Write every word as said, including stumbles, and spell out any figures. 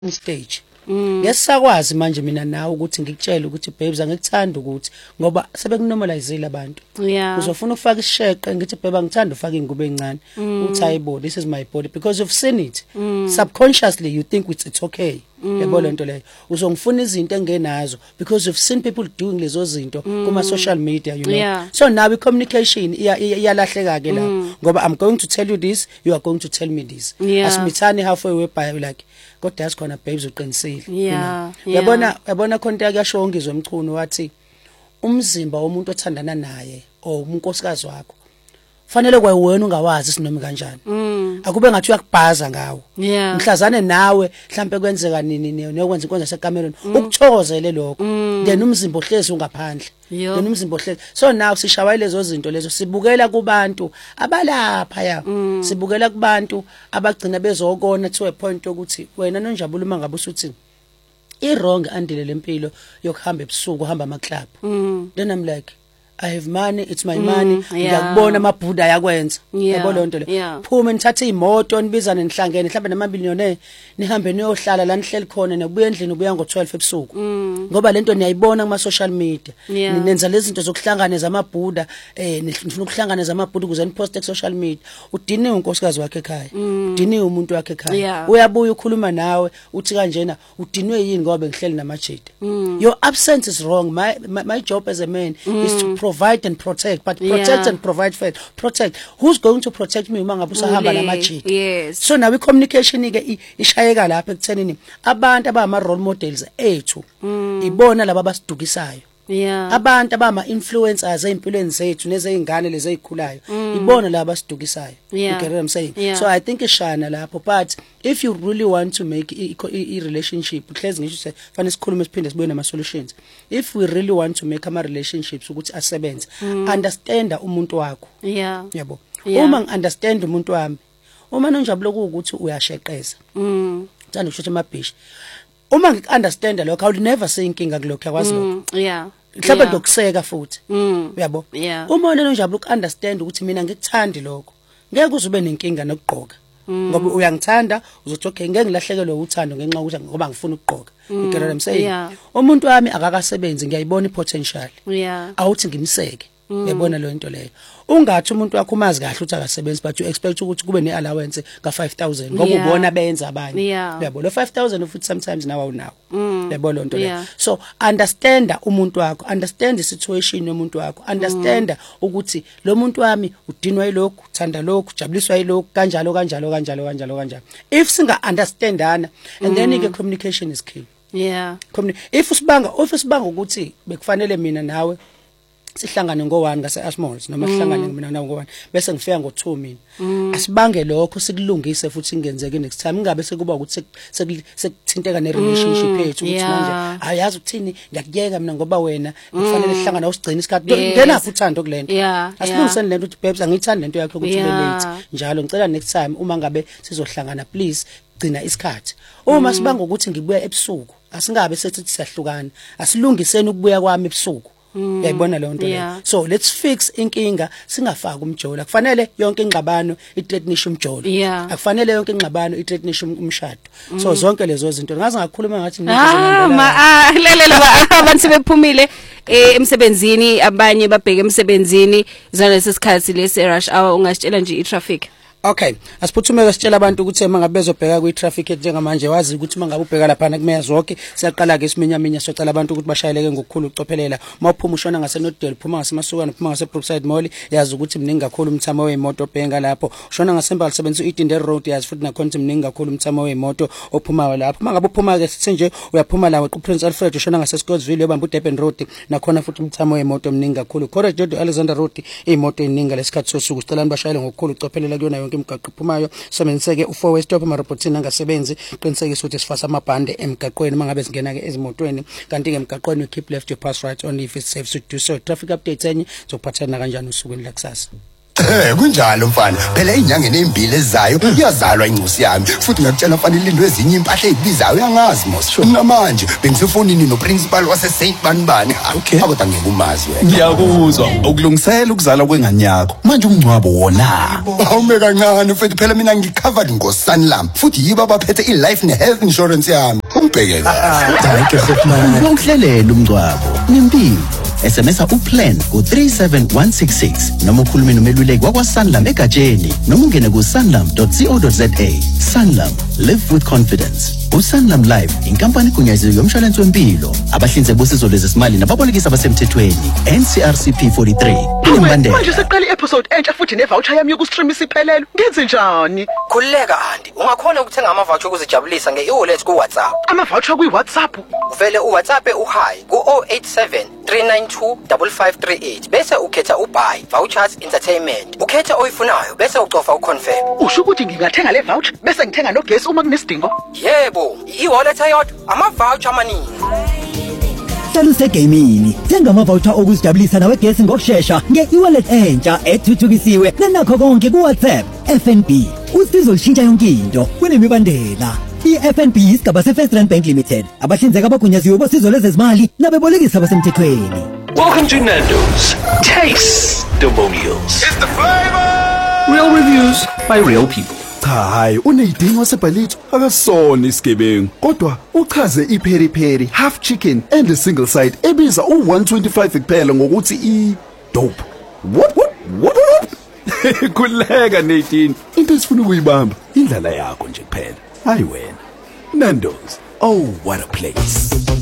stage. Ngesakwazi manje mina nawe ukuthi ngikutshela ukuthi babes angikuthanda ukuthi ngoba sebekunormalizeile abantu. Yeah. Uzofuna ukufaka isheqe ngithi babe angithanda ufaka ingubo encane. Uthi hayibo this is my body because you've seen it. Subconsciously you think it's, it's okay. Yabo lento leyo. Uzongifuna izinto engenazo because you've seen people doing lezo zinto kuma social media, you know. Yeah. So now the communication iyalahleka ke la ngoba I'm going to tell you this, you are going to tell me this. Yeah. Asimithani halfway way by like kodwa asikhona babes uqinisile. Yeah. Yabona yabona khonto yakasho ngizwe umchuno wathi umzimba womuntu othandana naye o unkosikazi wakho fanele kwawena ungawazi sinomi kanjani. Akube ngathi uyakubhaza ngawo. Yeah. Mhlazane nawe mhlambe kwenzeka nini neyokwenza inkonzo sekamerweni ukuthokozele lokho. Then umzimba ohlezi ungaphandle. Then umzimba ohlezi. So now sishawa lezo zinto lezo sibukela kubantu abalapha ya. Sibukela kubantu abagcina bezokona to a point ukuthi wena nonjabula uma ngabe usuthi I wrong andile lempilo yokuhamba ebusuku uhamba ama club. Then I'm like I have money, it's my mm, money. Ngiyakubona amabhuda yakwenza. Yabo lonto le. Phuma nithathe imoto nibizane nihlangene mhlawumbe namabillionaire nihambe niyohlala la nihleli khona nebuya endlini ubuya ngo twelve ebusuku. Ngoba lento niyayibona kuma social media. Ninenza lezi zinto zokuhlangana zamabhuda eh nifuna ukuhlangana zamabhuda ukuze niposte ku social media. Udiniwe unkosikazi wakhe ekhaya. Udiniwe umuntu wakhe ekhaya. Uyabuya ukhuluma nawe uthi kanjena udiniwe yini ngoba ngihleli namajida. Your absence is wrong. My my, my job as a man mm. is to provide and protect, but protect yeah. and provide first. Protect. Who's going to protect me uma ngabe usahamba namajida? Yes. So now we communication ike ishayeka lapha ekuthenini abantu abama role models ethu ibona laba basidukisayo. Yeah. Abantu abama influencers empilweni zethu nezeyingane lezi ezikhulayo ibona laba basidukisayo. You get what I'm saying? Yeah. So I think ishana lapho, but if you really want to make a, a, a relationship uhlezi ngisho se fanele sikhulume siphinde sibuye nama solutions. If we really want to make ama relationships ukuthi asebenze, understand umuntu wakho. Yeah. Yabo. Yeah. Uma ngi-understand umuntu wami, uma nonjabulo ukuthi uyasheqeza. Mm. Uthanda ukusho amabhishi. Uma ngi-understand lokho I would never say inkinga kulokho yakwazi lokho. Yeah. Mhlawumbe ngokuseka futhi. Uyabo. Yeah. Uma wena nonjabulo uku-understand ukuthi mina ngikuthandi lokho. Ngeke uzube nenkinga nokugqoka. Ngoba uyangithanda uzothi okay ngeke ngilahlekelwe uthando ngenxa ukuthi ngoba ngifuna ukugqoka. You get what I'm saying? Yeah. Umuntu wami akakasebenzi ngiyayibona ipotential. Yeah. Awuthi ngimseke. Uyabona lo into leyo. Ungathi umuntu wakho umazi kahle ukuthi akasebenzi but you expect ukuthi kube ne allowance ka five thousand ngoba ubona benza abanye. Uyabo lo five thousand futhi sometimes nawe unawo. Uyabo lo into leyo. So understand umuntu wakho, understand the situation yomuntu wakho, understand ukuthi lo muntu wami udinwa yilokhu, uthanda lokhu, ujabuliswa yilokhu kanjalo kanjalo kanjalo kanjalo kanjalo. If singa understandana and then the communication is key. Yeah. If usibanga if usibanga ukuthi bekufanele mina nawe sihlangane ngo one ngase Ashmores noma sihlangane mina nawe ngo one bese ngifika ngo two mina asibange lokho sikulungise futhi singenzeke next time ingabe sekuba ukuthi sekuthinteka ne relationship yethu ukuthi manje ayazi ukuthini ngiyakuyeka mina ngoba wena kufanele sihlangana usigcina isikhathi ngena futhi uthando kulento asilungiseni lento ukuthi babes angithandi lento yakho ukuthi ube late njalo ngicela next time uma ngabe sizohlangana please gcina isikhathi uma sibanga ukuthi ngibuya ebusuku asingabe sethi siyahlukana asilungiseni ukubuya kwami ebusuku. Uyayibona le nto leyo. So let's fix inkinga singafaka umjolo. Akufanele yonke ingxabano ithreatnishe umjolo. Akufanele yonke ingxabano ithreatnishe umshado. So zonke lezo zinto ngaze ngakhuluma ngathi ah ma lelele abantu sebephumile emsebenzini abanye babheke emsebenzini zona lesikhathi lesi rush hour ungasitshela nje itraffic. Okay, asiphuthume sitshela abantu ukuthi mangabe bezobheka kwi traffic njengamanje wazi ukuthi mangabe ubheka lapha kumele zonke siyaqala ke siminyaminya socela abantu ukuthi bashayeleke ngokukhulu ucophelela mawuphuma ushona ngase Northdale phuma ngasemasukane phuma ngase Brookside Mall yazi ukuthi mningi kakhulu umthamo weimoto obhenga lapho ushona ngasemba lisebenzisa uItinde Road yazi futhi nakhona mningi kakhulu umthamo weimoto ophumayo lapho mangabe uphuma ke sithi nje uyaphuma la ePrince Alfred ushona ngase Scottsville yobamba uDurban Road nakhona futhi umthamo weimoto mningi kakhulu Corridor Alexander Road imoto eningi lesikhathi sosuku sicela nibashayele ngokukhulu ucophelela kuyona imigaqo iphumayo sebenziseke u four way stop emarobotini angasebenzi qinisekisa ukuthi sifasa amabhande emgaqweni mangabe singena ke ezimotweni kanti ke emgaqweni keep left your pass right only if it's safe to do so. Traffic updates enye zokuphathana kanjani usukwini lakusasa. Eh kunjalo mfana phela inyangeni ezimbili ezayo iyazalwa incosi yami futhi ngakutshela mfana ilindwe ezinye impahla ezibizayo uyangazi mos namanje bengisefonini no principal wase Saint Banibani akho ngikumazi wena ngiyakuzwa ukulungisela ukuzala kwengane yakho manje umncwabo wona awume kancane mfethu phela mina ngicovered ngoSanlam futhi yibo abaphethe iLife neHealth Insurance yami ungibhekele hayi ke sefana ukuhlelela umncwabo nempilo S M S uplan ku three seven one six six noma ukhulume nomeluleki wakwaSanlam egatsheni noma ungene ku sanlam dot co dot za. Sanlam, live with confidence. uSanlam Life inkampani egunyaziwe yomshwalense wempilo abahlinzeka bosizo lwezesimali nababolekisi abasemthethweni N C R C P forty-three. Imbandela manje seqala i-episode entsha futhi ne-voucher yami yoku-stream isiphelele ngenze njani? Khulileka anti ungakhona ukuthenga ama-voucher ukuzijabulisa nge-e-wallet ku-WhatsApp. Ama-voucher kwi-WhatsApp uvele u-WhatsApp u-hi ku-oh eight seven three nine two five five three eight bese ukhetha ubuy vouchers entertainment ukhetha oyifunayo bese ucofa uconfirm. Usho ukuthi ngingathenga le voucher bese ngithenga nogesi uma kunesidingo? Yebo, i-wallet eyodwa ama-voucher amaningi. Hlala usegamini thenga ama-voucher okuzijabulisa nawe gesi ngokushesha nge-e-wallet entsha ethuthukisiwe nanakho konke ku-WhatsApp. F N B usizo lishintsha yonke into kunemibandela. I-F N B isigaba se-First Rand Bank Limited abahlinzeka abagunyaziwe bosizo lwezezimali nabebolekisi abasemthethweni. Welcome to Nando's. Taste Demonials. It's the flavor. Real reviews by real people. Hayi uneyidingo sebhalitho akasona isigebengu kodwa uchaze ipheri pheri half chicken and a single side ebiza u one twenty-five kuphela ngokuthi I dope. What what what? Kuleka Nadine into esifuna ukuyibamba indlela yakho nje kuphela hayi wena. Nando's, oh what a place.